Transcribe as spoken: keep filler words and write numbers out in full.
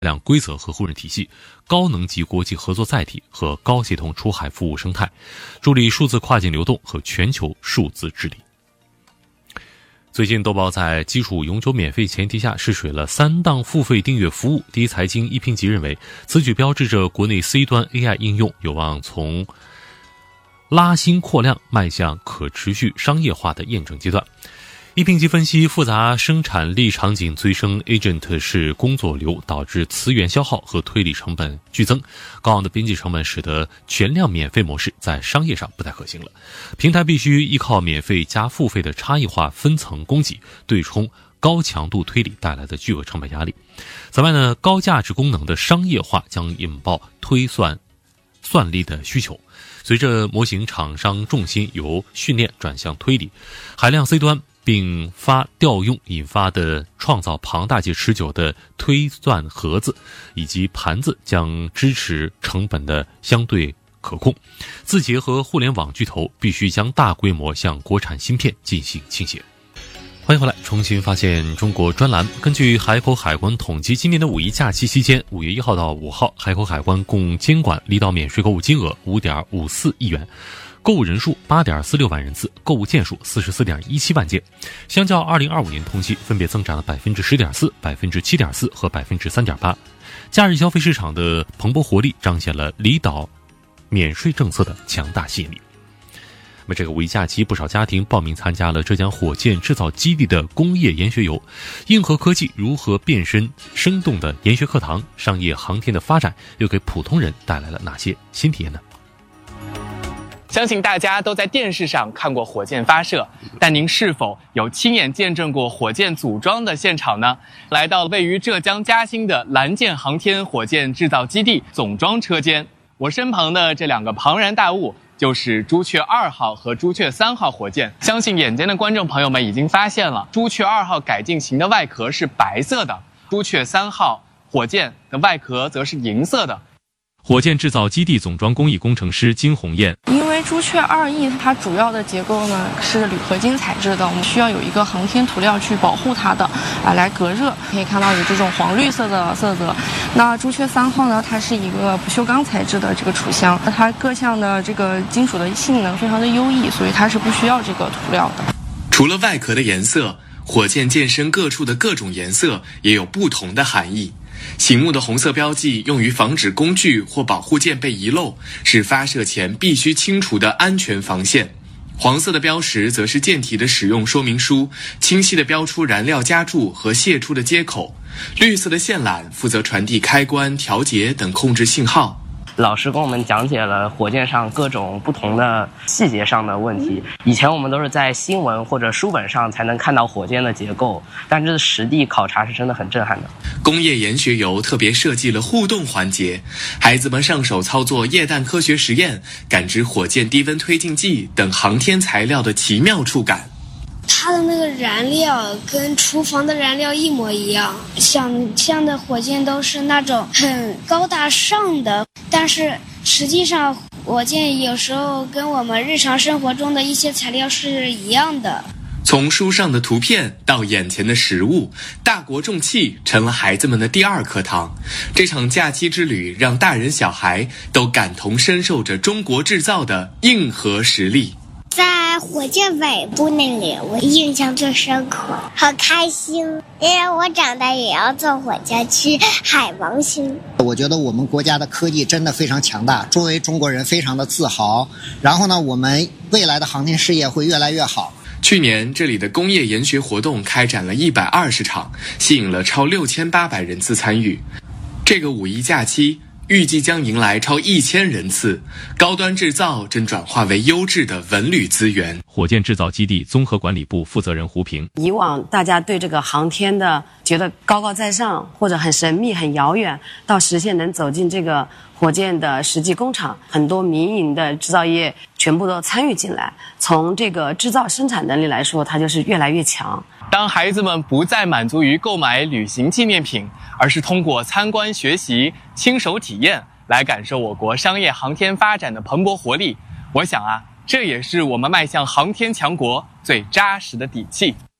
量规则和互认体系、高能级国际合作载体和高协同出海服务生态，助力数字跨境流动和全球数字治理。最近，豆包在基础永久免费前提下试水了三档付费订阅服务。第一财经一评级认为，此举标志着国内 C 端 A I 应用有望从拉新扩量迈向可持续商业化的验证阶段。一评级分析，复杂生产力场景催生 agent 式工作流，导致资源消耗和推理成本剧增，高昂的边际成本使得全量免费模式在商业上不太可行了。平台必须依靠免费加付费的差异化分层供给，对冲高强度推理带来的巨额成本压力。此外呢，高价值功能的商业化将引爆推算算力的需求。随着模型厂商重心由训练转向推理，海量 C 端并发调用引发的创造庞大且持久的推算盒子以及盘子，将支持成本的相对可控。字节和互联网巨头必须将大规模向国产芯片进行倾斜。欢迎回来，重新发现中国专栏。根据海口海关统计，今年的五一假期期间，五月一号到五号，海口海关共监管离岛免税购物金额 五点五四亿元，购物人数 八点四六万人次，购物件数 四十四点一七万件，相较二零二五年同期分别增长了 百分之十点四、百分之七点四 和 百分之三点八。假日消费市场的蓬勃活力彰显了离岛免税政策的强大吸引力。那么这个五一假期，不少家庭报名参加了浙江火箭制造基地的工业研学游。硬核科技如何变身生动的研学课堂，商业航天的发展又给普通人带来了哪些新体验呢？ 相信大家都在电视上看过火箭发射，但您是否有亲眼见证过火箭组装的现场呢？来到位于浙江嘉兴的蓝箭航天火箭制造基地总装车间，我身旁的这两个庞然大物就是朱雀二号和朱雀三号火箭。相信眼尖的观众朋友们已经发现了，朱雀二号改进型的外壳是白色的，朱雀三号火箭的外壳则是银色的。 火箭制造基地总装工艺工程师金红艳， 因为朱雀二 E 它主要的结构呢是铝合金材质的，我们需要有一个航天涂料去保护它的，啊，来隔热。可以看到有这种黄绿色的色泽。那朱雀三号呢，它是一个不锈钢材质的这个储箱，它各项的这个金属的性能非常的优异，所以它是不需要这个涂料的。 除了外壳的颜色，火箭舰身各处的各种颜色也有不同的含义。醒目的红色标记用于防止工具或保护件被遗漏，是发射前必须清除的安全防线。黄色的标识则是舰体的使用说明书，清晰地标出燃料加注和泄出的接口。绿色的线缆负责传递开关、调节等控制信号。 老师跟我们讲解了火箭上各种不同的细节上的问题。以前我们都是在新闻或者书本上才能看到火箭的结构，但这实地考察是真的很震撼的。 工业研学游特别设计了互动环节，孩子们上手操作液氮科学实验，感知火箭低温推进剂等航天材料的奇妙触感。 它的那个燃料跟厨房的燃料一模一样，想象的火箭都是那种很高大上的，但是实际上火箭有时候跟我们日常生活中的一些材料是一样的。 从书上的图片到眼前的实物，大国重器成了孩子们的第二课堂。这场假期之旅让大人小孩都感同身受着中国制造的硬核实力。 在火箭尾部那里，我印象最深刻，好开心，因为我长大也要坐火箭去海王星。 我觉得我们国家的科技真的非常强大，作为中国人非常的自豪。然后呢，我们未来的航天事业会越来越好。 去年这里的工业研学活动开展了一百二十场，吸引了超六千八百人次参与。这个五一假期预计将迎来超一千人次，高端制造正转化为优质的文旅资源。 火箭制造基地综合管理部负责人胡平， 以往大家对这个航天的觉得高高在上或者很神秘很遥远，到实现能走进这个火箭的实际工厂，很多民营的制造业全部都参与进来，从这个制造生产能力来说，它就是越来越强。 当孩子们不再满足于购买旅行纪念品，而是通过参观学习、亲手体验来感受我国商业航天发展的蓬勃活力，我想啊，这也是我们迈向航天强国最扎实的底气。